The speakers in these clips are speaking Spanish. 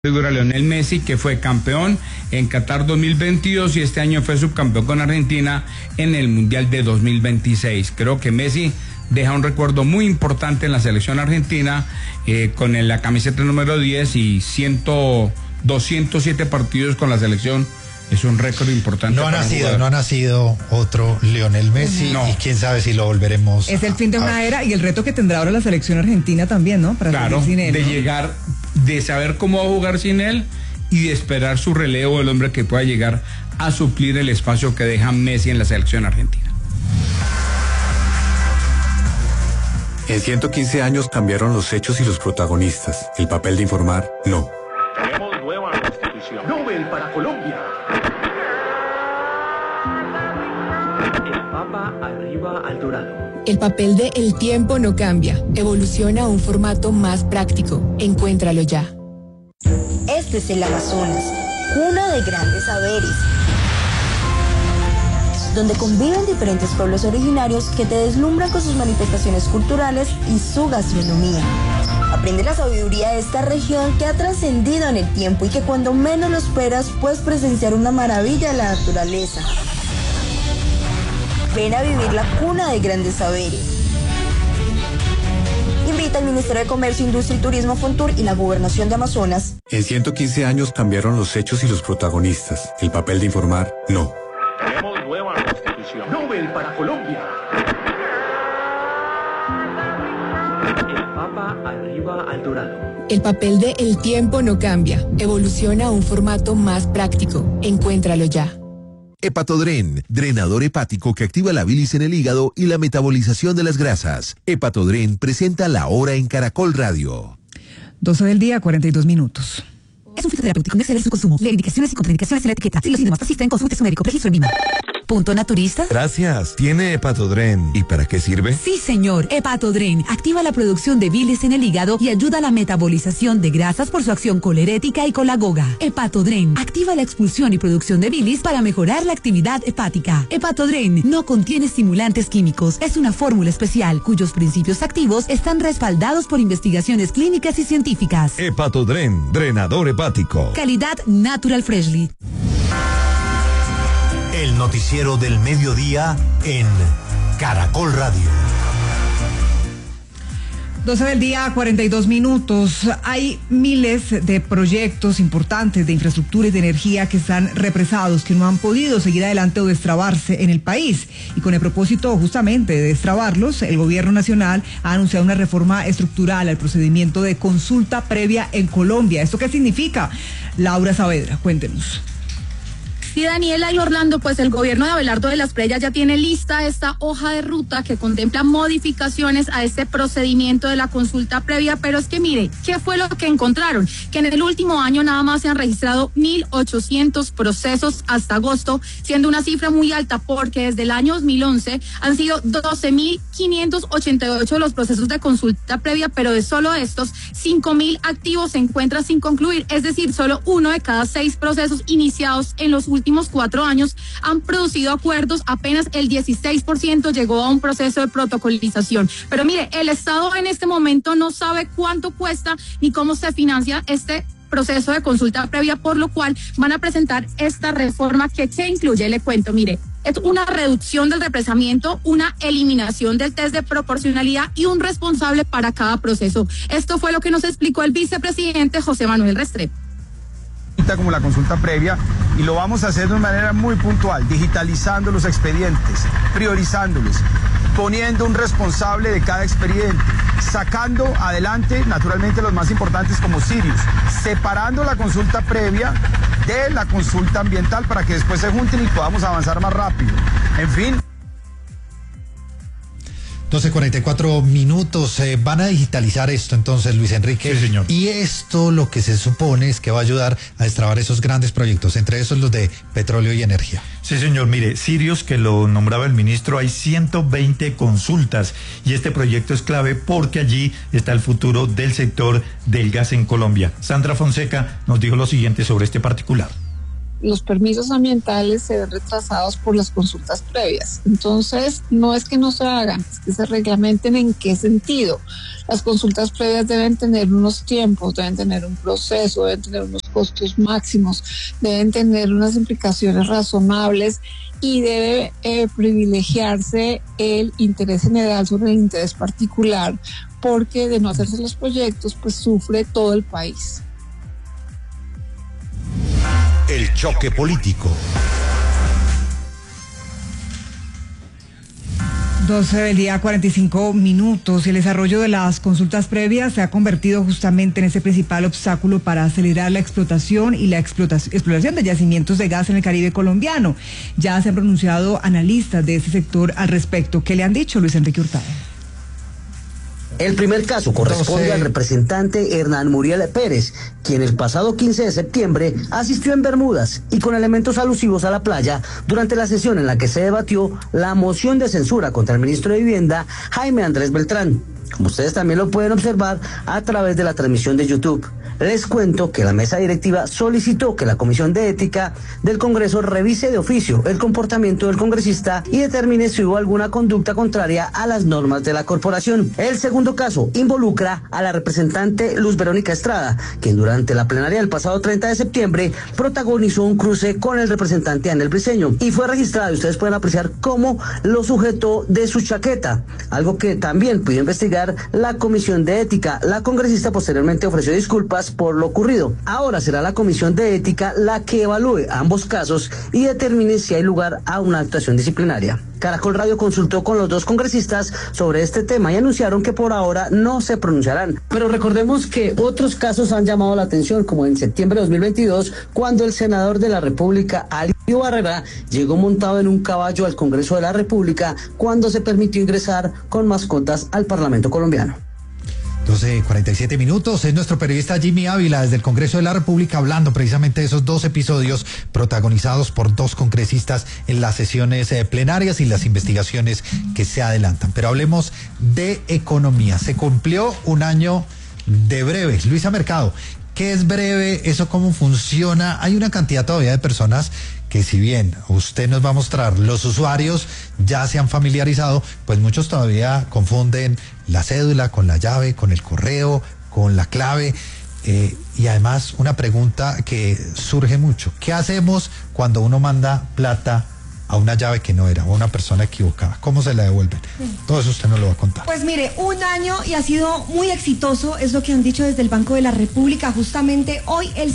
Figura Lionel Messi, que fue campeón en Qatar 2022 y este año fue subcampeón con Argentina en el Mundial de 2026. Creo que Messi deja un recuerdo muy importante en la selección argentina con la camiseta número 10 y 207 partidos con la selección. Es un récord importante. No ha nacido otro Lionel Messi, no. Y quién sabe si lo volveremos. Es el fin de una era y el reto que tendrá ahora la selección argentina también, ¿no? Para claro, sin él, de llegar, de saber cómo va a jugar sin él y de esperar su relevo, el hombre que pueda llegar a suplir el espacio que deja Messi en la selección argentina. En 115 años cambiaron los hechos y los protagonistas. El papel de informar, no. Tenemos nueva constitución. Nobel para Colombia. El Papa arriba al dorado. El papel de El tiempo no cambia. Evoluciona a un formato más práctico. Encuéntralo ya. Este es el Amazonas, cuna de grandes saberes, donde conviven diferentes pueblos originarios que te deslumbran con sus manifestaciones culturales y su gastronomía. Aprende la sabiduría de esta región que ha trascendido en el tiempo y que cuando menos lo esperas puedes presenciar una maravilla de la naturaleza. Ven a vivir la cuna de grandes saberes. Invita al Ministerio de Comercio, Industria y Turismo, Fontur y la Gobernación de Amazonas. En 115 años cambiaron los hechos y los protagonistas. El papel de informar, no. Tenemos nueva constitución. Nobel para Colombia. El Papa arriba al dorado. El papel de El tiempo no cambia. Evoluciona a un formato más práctico. Encuéntralo ya. Hepatodren, drenador hepático que activa la bilis en el hígado y la metabolización de las grasas. Hepatodren presenta La Hora en Caracol Radio. 12 del día, 42 minutos. Es un fitoterapéutico, no exceder su consumo. Lee indicaciones y contraindicaciones en la etiqueta. Si los síntomas persisten, consulte a su médico. Registro en VIMA. ¿Punto naturista? Gracias. ¿Tiene Hepatodren? ¿Y para qué sirve? Sí, señor. Hepatodren activa la producción de bilis en el hígado y ayuda a la metabolización de grasas por su acción colerética y colagoga. Hepatodren activa la expulsión y producción de bilis para mejorar la actividad hepática. Hepatodren no contiene estimulantes químicos. Es una fórmula especial cuyos principios activos están respaldados por investigaciones clínicas y científicas. Hepatodren, drenador hepático. Calidad Natural Freshly. El noticiero del mediodía en Caracol Radio. 12 del día, 42 minutos. Hay miles de proyectos importantes de infraestructura y de energía que están represados, que no han podido seguir adelante o destrabarse en el país. Y con el propósito justamente de destrabarlos, el gobierno nacional ha anunciado una reforma estructural al procedimiento de consulta previa en Colombia. ¿Esto qué significa? Laura Saavedra, cuéntenos. Sí, Daniela y Orlando, pues el gobierno de Abelardo de la Espriella ya tiene lista esta hoja de ruta que contempla modificaciones a este procedimiento de la consulta previa, pero es que mire, ¿qué fue lo que encontraron? Que en el último año nada más se han registrado 1.800 procesos hasta agosto, siendo una cifra muy alta porque desde el año 2011 han sido 12.588 los procesos de consulta previa, pero de solo estos, 5.000 activos se encuentran sin concluir, es decir, solo 1 de cada 6 procesos iniciados en los últimos 4 años han producido acuerdos, apenas el 16% llegó a un proceso de protocolización. Pero mire, el Estado en este momento no sabe cuánto cuesta ni cómo se financia este proceso de consulta previa, por lo cual van a presentar esta reforma que incluye, le cuento, mire, es una reducción del represamiento, una eliminación del test de proporcionalidad y un responsable para cada proceso. Esto fue lo que nos explicó el vicepresidente José Manuel Restrepo. Como la consulta previa, y lo vamos a hacer de una manera muy puntual, digitalizando los expedientes, priorizándolos, poniendo un responsable de cada expediente, sacando adelante naturalmente los más importantes como Sirius, separando la consulta previa de la consulta ambiental para que después se junten y podamos avanzar más rápido. En fin. 12:44 minutos. Van a digitalizar esto entonces, Luis Enrique. Sí, señor. Y esto lo que se supone es que va a ayudar a destrabar esos grandes proyectos, entre esos los de petróleo y energía. Sí, señor. Mire, Sirius, que lo nombraba el ministro, hay 120 consultas y este proyecto es clave porque allí está el futuro del sector del gas en Colombia. Sandra Fonseca nos dijo lo siguiente sobre este particular. los permisos ambientales se ven retrasados por las consultas previas. Entonces, no es que no se hagan, es que se reglamenten en qué sentido. Las consultas previas deben tener unos tiempos, deben tener un proceso, deben tener unos costos máximos, deben tener unas implicaciones razonables y debe privilegiarse el interés general sobre el interés particular, porque de no hacerse los proyectos, pues sufre todo el país. El choque político. 12 del día, 45 minutos. El desarrollo de las consultas previas se ha convertido justamente en ese principal obstáculo para acelerar la explotación y la exploración de yacimientos de gas en el Caribe colombiano. Ya se han pronunciado analistas de ese sector al respecto. ¿Qué le han dicho, Luis Enrique Hurtado? El primer caso corresponde al representante Hernán Muriel Pérez, quien el pasado 15 de septiembre asistió en Bermudas y con elementos alusivos a la playa durante la sesión en la que se debatió la moción de censura contra el ministro de Vivienda, Jaime Andrés Beltrán. Como ustedes también lo pueden observar a través de la transmisión de YouTube. Les cuento que la mesa directiva solicitó que la Comisión de Ética del Congreso revise de oficio el comportamiento del congresista y determine si hubo alguna conducta contraria a las normas de la corporación. El segundo caso involucra a la representante Luz Verónica Estrada, quien durante la plenaria del pasado 30 de septiembre protagonizó un cruce con el representante Anel Briceño y fue registrado, y ustedes pueden apreciar cómo lo sujetó de su chaqueta, algo que también pudo investigar la Comisión de Ética. La congresista posteriormente ofreció disculpas por lo ocurrido. Ahora será la Comisión de Ética la que evalúe ambos casos y determine si hay lugar a una actuación disciplinaria. Caracol Radio consultó con los dos congresistas sobre este tema y anunciaron que por ahora no se pronunciarán. Pero recordemos que otros casos han llamado la atención, como en septiembre de 2022, cuando el senador de la República, Alio Barrera, llegó montado en un caballo al Congreso de la República cuando se permitió ingresar con mascotas al Parlamento colombiano. 12:47 minutos. Es nuestro periodista Jimmy Ávila desde el Congreso de la República hablando precisamente de esos dos episodios protagonizados por dos congresistas en las sesiones plenarias y las investigaciones que se adelantan. Pero hablemos de economía. Se cumplió un año de breve. Luisa Mercado, ¿qué es breve? ¿Eso cómo funciona? Hay una cantidad todavía de personas que, si bien usted nos va a mostrar, los usuarios ya se han familiarizado, pues muchos todavía confunden la cédula con la llave, con el correo, con la clave. Y además una pregunta que surge mucho: ¿qué hacemos cuando uno manda plata a una llave que no era, o a una persona equivocada? ¿Cómo se la devuelven? Todo eso usted nos lo va a contar. Pues mire, un año y ha sido muy exitoso, es lo que han dicho desde el Banco de la República. Justamente hoy el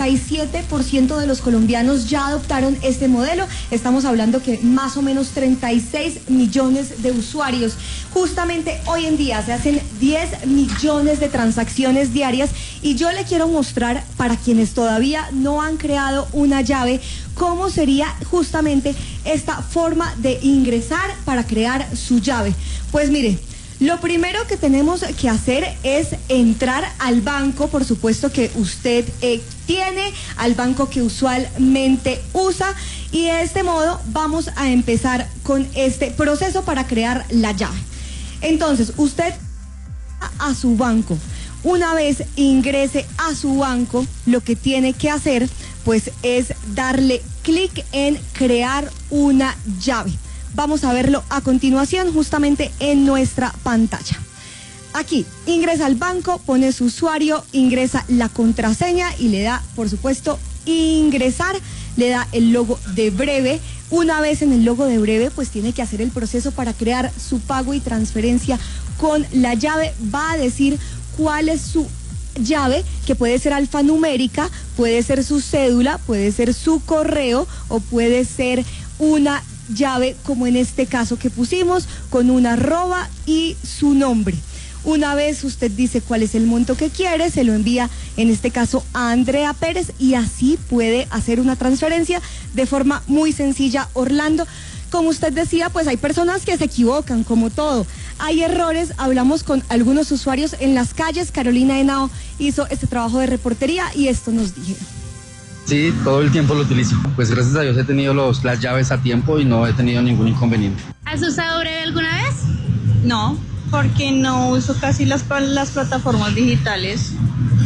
67% de los colombianos ya adoptaron este modelo. Estamos hablando que más o menos 36 millones de usuarios. Justamente hoy en día se hacen 10 millones de transacciones diarias y yo le quiero mostrar, para quienes todavía no han creado una llave, cómo sería justamente esta forma de ingresar para crear su llave. Pues mire, lo primero que tenemos que hacer es entrar al banco, por supuesto que usted tiene, al banco que usualmente usa, y de este modo vamos a empezar con este proceso para crear la llave. Entonces, usted a su banco. Una vez ingrese a su banco, lo que tiene que hacer pues es darle clic en crear una llave. Vamos a verlo a continuación justamente en nuestra pantalla. Aquí ingresa al banco, pone su usuario, ingresa la contraseña y le da, por supuesto, ingresar, le da el logo de Breve. Una vez en el logo de Breve, pues tiene que hacer el proceso para crear su pago y transferencia con la llave. Va a decir cuál es su llave, que puede ser alfanumérica, puede ser su cédula, puede ser su correo o puede ser una llave como en este caso que pusimos con una arroba y su nombre. Una vez usted dice cuál es el monto que quiere, se lo envía en este caso a Andrea Pérez y así puede hacer una transferencia de forma muy sencilla. Orlando, como usted decía, pues hay personas que se equivocan, como todo. Hay errores, hablamos con algunos usuarios en las calles. Carolina Henao hizo este trabajo de reportería y esto nos dijeron. Sí, todo el tiempo lo utilizo. Pues gracias a Dios he tenido las llaves a tiempo y no he tenido ningún inconveniente. ¿Has usado Breve alguna vez? No, porque no uso casi las plataformas digitales.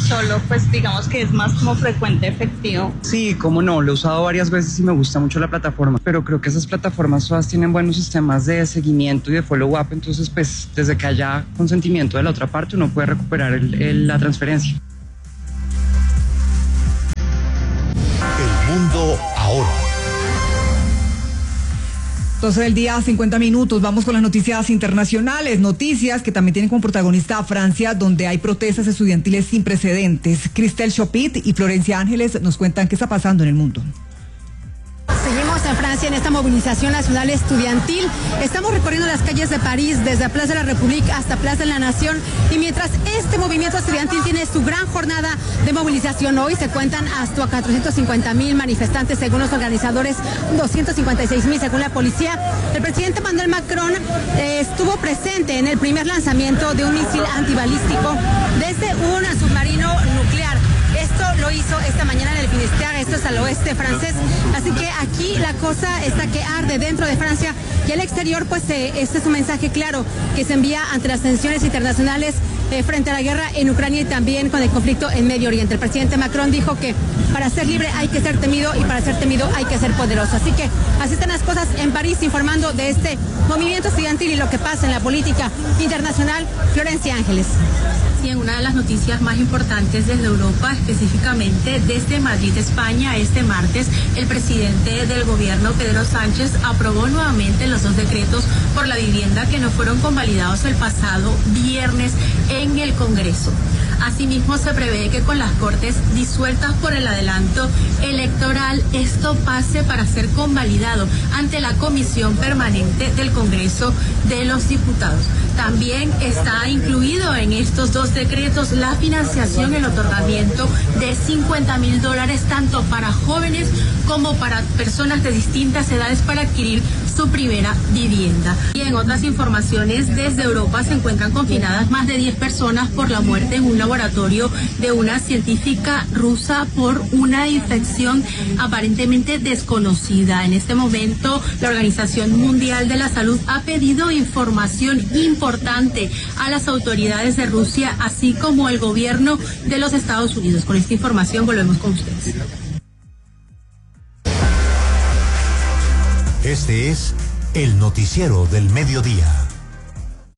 solo, pues digamos que es más como frecuente efectivo. Sí, cómo no, lo he usado varias veces y me gusta mucho la plataforma, pero creo que esas plataformas todas tienen buenos sistemas de seguimiento y de follow-up, entonces pues desde que haya consentimiento de la otra parte uno puede recuperar la transferencia. El mundo ahora. 12 del día, 50 minutos. Vamos con las noticias internacionales. Noticias que también tienen como protagonista a Francia, donde hay protestas estudiantiles sin precedentes. Cristel Chopit y Florencia Ángeles nos cuentan qué está pasando en el mundo. Seguimos en Francia en esta movilización nacional estudiantil. Estamos recorriendo las calles de París, desde Plaza de la República hasta Plaza de la Nación. Y mientras este movimiento estudiantil tiene su gran jornada de movilización hoy, se cuentan hasta 450,000 manifestantes según los organizadores, 256,000 según la policía. El presidente Emmanuel Macron estuvo presente en el primer lanzamiento de un misil antibalístico desde un submarino nuclear. Esto lo hizo esta mañana en el Finisterre, esto es al oeste francés, así que aquí la cosa está que arde dentro de Francia y al exterior, pues este es un mensaje claro que se envía ante las tensiones internacionales frente a la guerra en Ucrania y también con el conflicto en Medio Oriente. El presidente Macron dijo que para ser libre hay que ser temido y para ser temido hay que ser poderoso. Así que así están las cosas en París, informando de este movimiento estudiantil y lo que pasa en la política internacional. Florencia Ángeles. Sí, en una de las noticias más importantes desde Europa, específicamente desde Madrid, España, este martes, el presidente del gobierno, Pedro Sánchez, aprobó nuevamente los 2 decretos por la vivienda que no fueron convalidados el pasado viernes en el Congreso. Asimismo, se prevé que con las Cortes disueltas por el adelanto electoral, esto pase para ser convalidado ante la Comisión Permanente del Congreso de los Diputados. También está incluido en estos 2 decretos la financiación, el otorgamiento de $50,000 tanto para jóvenes como para personas de distintas edades para adquirir su primera vivienda. Y en otras informaciones, desde Europa se encuentran confinadas más de 10 personas por la muerte en un laboratorio de una científica rusa por una infección aparentemente desconocida. En este momento, la Organización Mundial de la Salud ha pedido información importante a las autoridades de Rusia, así como el gobierno de los Estados Unidos. Con esta información volvemos con ustedes. Este es el noticiero del mediodía.